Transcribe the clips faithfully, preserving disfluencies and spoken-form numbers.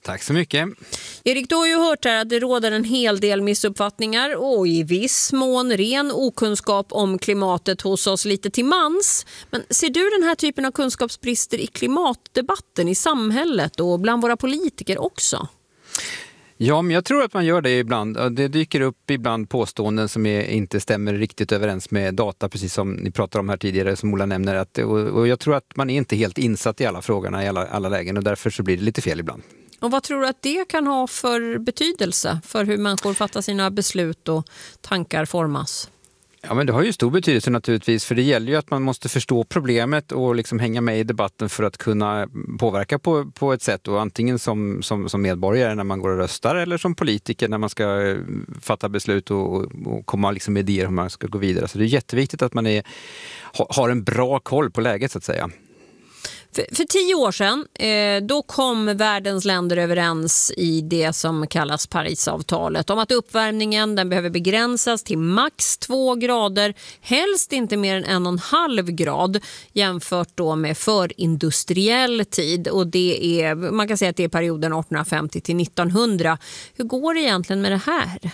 Tack så mycket. Erik, du har ju hört här att det råder en hel del missuppfattningar och i viss mån ren okunskap om klimatet hos oss lite till mans. Men ser du den här typen av kunskapsbrister i klimatdebatten i samhället och bland våra politiker också? Ja, men jag tror att man gör det ibland. Det dyker upp ibland påståenden som är, inte stämmer riktigt överens med data, precis som ni pratade om här tidigare, som Ola nämner. Att, och, och jag tror att man är inte helt insatt i alla frågorna i alla, alla lägen och därför så blir det lite fel ibland. Och vad tror du att det kan ha för betydelse för hur människor fattar sina beslut och tankar formas? Ja, men det har ju stor betydelse naturligtvis, för det gäller ju att man måste förstå problemet och liksom hänga med i debatten för att kunna påverka på, på ett sätt, och antingen som, som, som medborgare när man går och röstar eller som politiker när man ska fatta beslut och, och komma liksom med idéer hur man ska gå vidare. Så det är jätteviktigt att man är, har en bra koll på läget så att säga. För, för tio år sedan eh, då kom världens länder överens i det som kallas Parisavtalet om att uppvärmningen den behöver begränsas till max två grader, helst inte mer än en och en halv grad jämfört då med förindustriell tid, och det är, man kan säga att det är perioden artonhundrafemtio till nittonhundra. Hur går det egentligen med det här?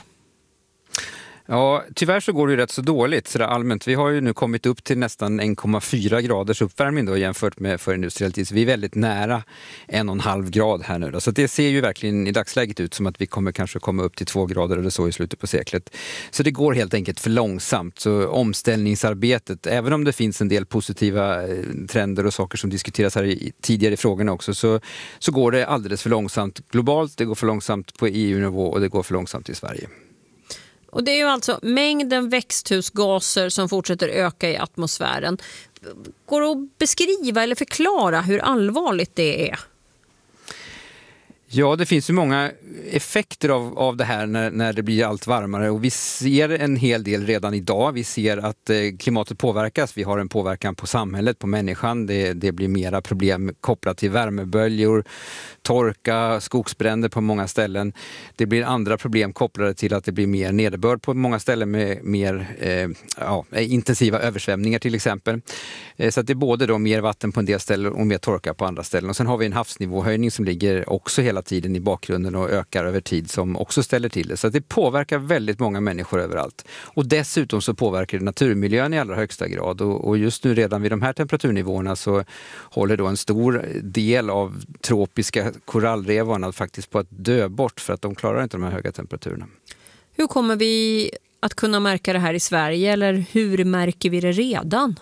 Ja, tyvärr så går det ju rätt så dåligt så där allmänt. Vi har ju nu kommit upp till nästan en komma fyra graders uppvärmning då jämfört med förindustriell tid. Så vi är väldigt nära en och en halv grad här nu då. Så det ser ju verkligen i dagsläget ut som att vi kommer kanske komma upp till två grader eller så i slutet på seklet. Så det går helt enkelt för långsamt. Så omställningsarbetet, även om det finns en del positiva trender och saker som diskuteras här i, tidigare i frågorna också, så, så går det alldeles för långsamt globalt. Det går för långsamt på E U-nivå och det går för långsamt i Sverige. Och det är ju alltså mängden växthusgaser som fortsätter öka i atmosfären. Går det att beskriva eller förklara hur allvarligt det är? Ja, det finns ju många effekter av, av det här när, när det blir allt varmare, och vi ser en hel del redan idag. Vi ser att eh, klimatet påverkas, vi har en påverkan på samhället, på människan. Det, det blir mera problem kopplat till värmeböljor, torka, skogsbränder på många ställen. Det blir andra problem kopplade till att det blir mer nederbörd på många ställen med mer eh, ja, intensiva översvämningar till exempel. Eh, så att det är både då mer vatten på en del ställen och mer torka på andra ställen. Och sen har vi en havsnivåhöjning som ligger också hela tiden i bakgrunden och ökar över tid, som också ställer till det. Så att det påverkar väldigt många människor överallt. Och dessutom så påverkar det naturmiljön i allra högsta grad. Och, och just nu redan vid de här temperaturnivåerna så håller då en stor del av tropiska korallrevarna faktiskt på att dö bort, för att de klarar inte de här höga temperaturerna. Hur kommer vi att kunna märka det här i Sverige, eller hur märker vi det redan?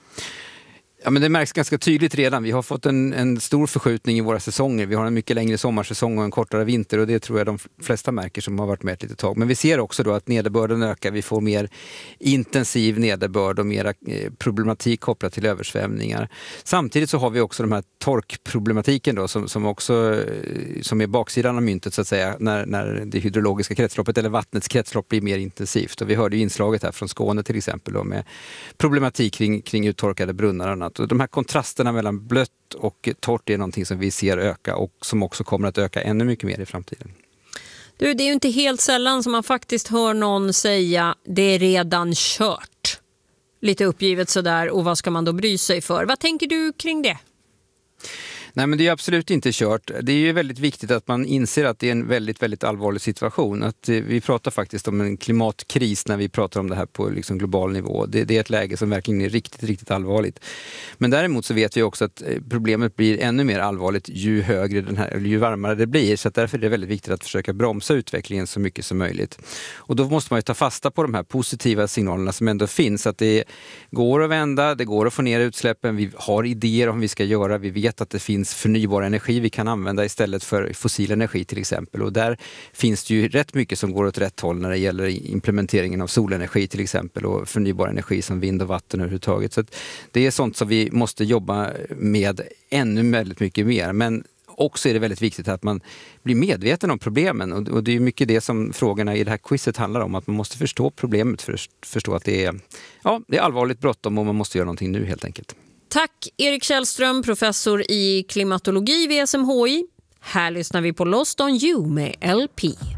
Ja, men det märks ganska tydligt redan. Vi har fått en, en stor förskjutning i våra säsonger. Vi har en mycket längre sommarsäsong och en kortare vinter, och det tror jag de flesta märker som har varit med ett litet tag. Men vi ser också då att nederbörden ökar. Vi får mer intensiv nederbörd och mer problematik kopplat till översvämningar. Samtidigt så har vi också de här torkproblematiken då, som, som också som är baksidan av myntet så att säga, när, när det hydrologiska kretsloppet eller vattnets kretslopp blir mer intensivt. Och vi hörde ju inslaget här från Skåne till exempel då, med problematik kring, kring uttorkade brunnar och annat. Och de här kontrasterna mellan blött och torrt är någonting som vi ser öka, och som också kommer att öka ännu mycket mer i framtiden. Du, det är ju inte helt sällan som man faktiskt hör någon säga det är redan kört. Lite uppgivet sådär, och vad ska man då bry sig för? Vad tänker du kring det? Nej, men det är absolut inte kört. Det är ju väldigt viktigt att man inser att det är en väldigt, väldigt allvarlig situation. Att vi pratar faktiskt om en klimatkris när vi pratar om det här på liksom global nivå. Det, det är ett läge som verkligen är riktigt, riktigt allvarligt. Men däremot så vet vi också att problemet blir ännu mer allvarligt ju högre den här, eller ju varmare det blir. Så att därför är det väldigt viktigt att försöka bromsa utvecklingen så mycket som möjligt. Och då måste man ju ta fasta på de här positiva signalerna som ändå finns. Att det går att vända, det går att få ner utsläppen. Vi har idéer om hur vi ska göra. Vi vet att det finns förnybar energi vi kan använda istället för fossil energi till exempel. Och där finns det ju rätt mycket som går åt rätt håll när det gäller implementeringen av solenergi till exempel, och förnybar energi som vind och vatten överhuvudtaget. Så att det är sånt som vi måste jobba med ännu väldigt mycket mer. Men också är det väldigt viktigt att man blir medveten om problemen, och det är mycket det som frågorna i det här quizet handlar om, att man måste förstå problemet för att förstå att det är, ja, det är allvarligt bråttom och man måste göra någonting nu helt enkelt. Tack Erik Källström, professor i klimatologi vid S M H I. Här lyssnar vi på Lost on You med L P.